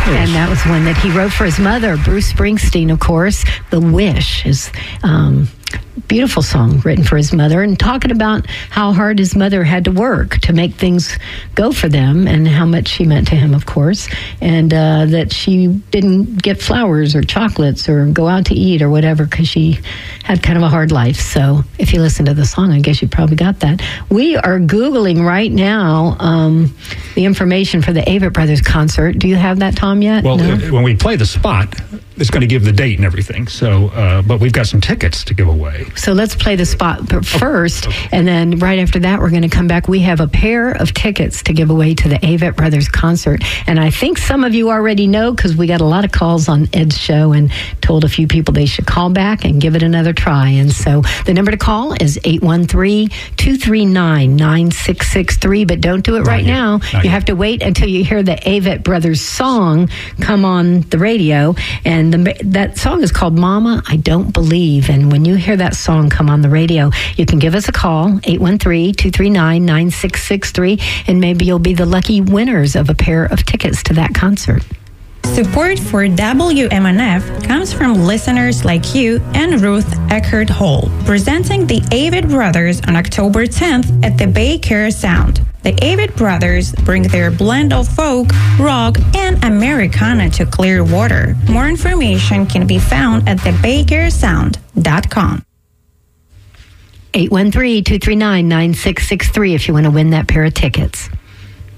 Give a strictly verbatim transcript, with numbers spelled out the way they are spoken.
And that was one that he wrote for his mother, Bruce Springsteen, of course. The Wish is um, beautiful song written for his mother, and talking about how hard his mother had to work to make things go for them, and how much she meant to him, of course, and uh, that she didn't get flowers or chocolates or go out to eat or whatever because she had kind of a hard life. So if you listen to the song, I guess you probably got that. We are Googling right now um, the information for the Avett Brothers concert. Do you have that, Tom, yet? Well, No? uh, when we play the spot, it's going to give the date and everything. So, uh, but we've got some tickets to give away. So let's play the spot first, okay. And then right after that, we're going to come back. We have a pair of tickets to give away to the Avett Brothers concert. And I think some of you already know, because we got a lot of calls on Ed's show and told a few people they should call back and give it another try. And so the number to call is eight one three, two three nine, nine six six three. But don't do it right now. Not You yet. have to wait until you hear the Avett Brothers song come on the radio. And the, that song is called Mama, I Don't Believe. And when you hear that song come on the radio, you can give us a call, eight one three, two three nine, nine six six three, and maybe you'll be the lucky winners of a pair of tickets to that concert. Support for W M N F comes from listeners like you and Ruth Eckert Hall, presenting the Avett Brothers on October tenth at the Bay Care Sound. The Avett Brothers bring their blend of folk, rock, and Americana to Clearwater. More information can be found at the bay care sound dot com. eight one three, two three nine, nine six six three if you want to win that pair of tickets.